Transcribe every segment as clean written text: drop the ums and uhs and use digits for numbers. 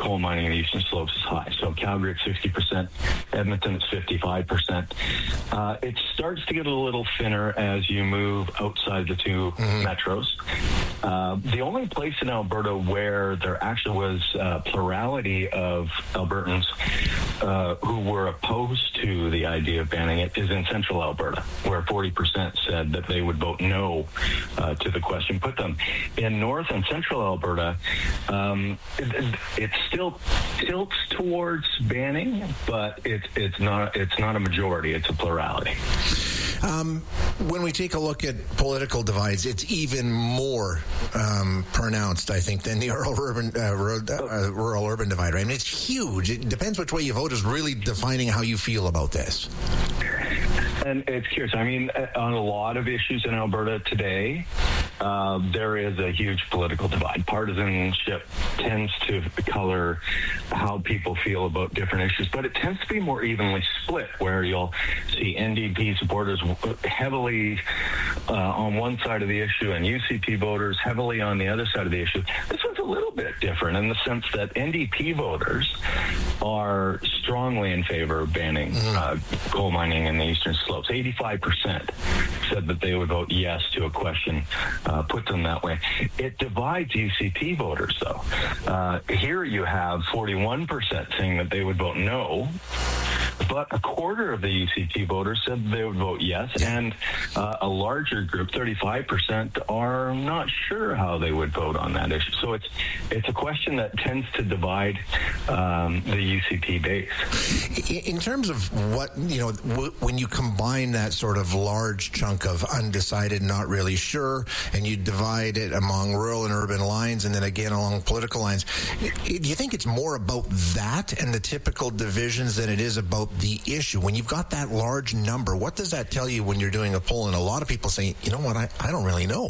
coal mining in the Eastern Slopes is high. So Calgary at 60%, Edmonton at 55%. It starts to get a little thinner as you move outside the two metros. The only place in Alberta where there actually was a plurality of Albertans who were opposed to the idea of banning it is in central Alberta, where 40% said that they would vote no to the question put them. In north and central Alberta, it still tilts towards banning, but it's not a majority, it's a plurality. When we take a look at political divides, it's even more pronounced, I think, than the rural-urban divide, right? I mean, it's huge. It depends which way you vote is really defining how you feel about this. And it's curious. I mean, on a lot of issues in Alberta today, there is a huge political divide. Partisanship tends to color how people feel about different issues, but it tends to be more evenly split, where you'll see NDP supporters heavily on one side of the issue and UCP voters heavily on the other side of the issue. This one's a little bit different in the sense that NDP voters are strongly in favor of banning coal mining in the Eastern Slopes. 85% said that they would vote yes to a question put them that way. It divides UCP voters, though. Here you have 41% saying that they would vote no, but a quarter of the UCP voters said they would vote yes, and a larger group, 35%, are not sure how they would vote on that issue. So it's a question that tends to divide the UCP base. In terms of what, when you combine that sort of large chunk of undecided, not really sure, and you divide it among rural and urban lines, and then again along political lines, do you think it's more about that and the typical divisions than it is about the issue? When you've got that large number, what does that tell you when you're doing a poll? And a lot of people say, you know what, I don't really know.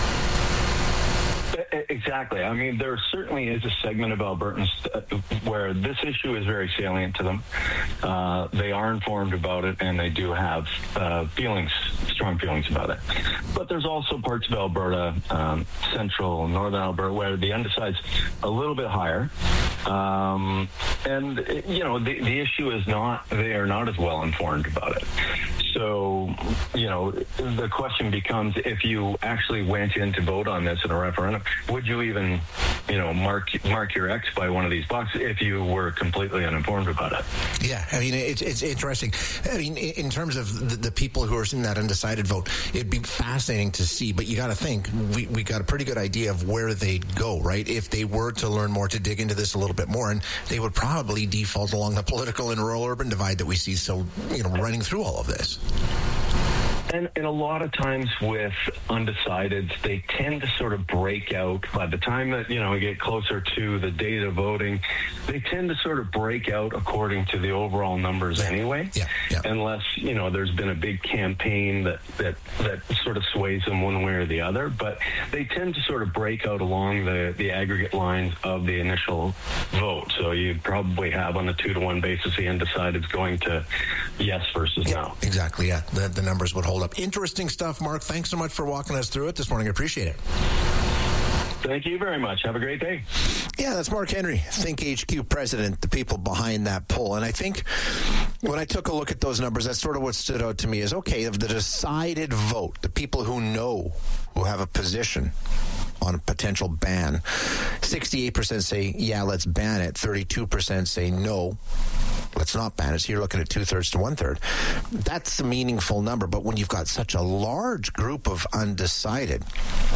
Exactly. I mean, there certainly is a segment of Albertans where this issue is very salient to them. They are informed about it, and they do have strong feelings about it. But there's also parts of Alberta, central, northern Alberta, where the undecided's a little bit higher. And, the issue is they are not as well informed about it. So, the question becomes, if you actually went in to vote on this in a referendum, would you even, mark your X by one of these boxes if you were completely uninformed about it? Yeah, I mean, it's interesting. I mean, in terms of the people who are in that undecided vote, it'd be fascinating to see, but you got to think, we got a pretty good idea of where they'd go, right? If they were to learn more, to dig into this a little bit more, and they would probably default along the political and rural-urban divide that we see, so, running through all of this. And a lot of times with undecideds, they tend to sort of break out by the time that, we get closer to the date of voting. They tend to sort of break out according to the overall numbers anyway, unless, there's been a big campaign that sort of sways them one way or the other. But they tend to sort of break out along the aggregate lines of the initial vote. So you'd probably have on a 2-to-1 basis the undecideds going to yes versus no. Exactly, yeah. The numbers would hold up. Interesting stuff, Mark. Thanks so much for walking us through it this morning. I appreciate it. Thank you very much. Have a great day. Yeah, that's Mark Henry, Think HQ president, the people behind that poll. And I think when I took a look at those numbers, that's sort of what stood out to me is, okay, of the decided vote, the people who know, who have a position on a potential ban, 68% say, yeah, let's ban it. 32% say, no, let's not ban it. So you're looking at 2/3 to 1/3. That's a meaningful number. But when you've got such a large group of undecided,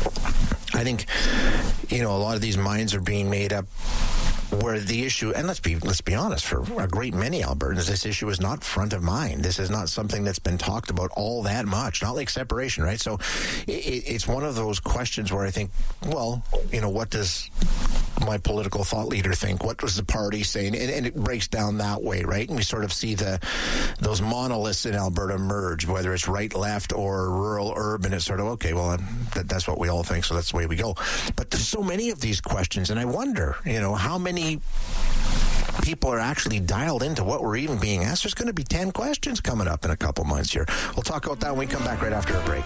I think, a lot of these minds are being made up where the issue, and let's be honest, for a great many Albertans, this issue is not front of mind. This is not something that's been talked about all that much, not like separation, right? So it's one of those questions where I think, well, what does my political thought leader think? What was the party saying? And it breaks down that way, right? And we sort of see those monoliths in Alberta merge, whether it's right, left, or rural, urban. It's sort of, okay, well, that's what we all think, so that's the way we go. But there's so many of these questions, and I wonder, how many people are actually dialed into what we're even being asked. There's going to be 10 questions coming up in a couple months here. We'll talk about that when we come back right after a break.